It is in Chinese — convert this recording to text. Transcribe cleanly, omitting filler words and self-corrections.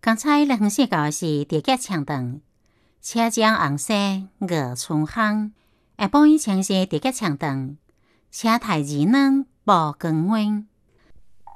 刚才咱分享到的是地脚青肠、车浆红色鹅春香，下晡以前是地脚青肠、车太二卵爆光焖。